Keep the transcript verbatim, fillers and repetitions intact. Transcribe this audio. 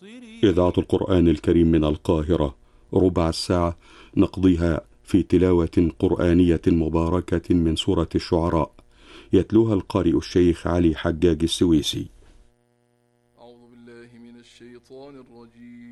إذاعة القرآن الكريم من القاهرة، ربع الساعة نقضيها في تلاوة قرآنية مباركة من سورة الشعراء، يتلوها القارئ الشيخ علي حجاج السويسي. أعوذ بالله من الشيطان الرجيم.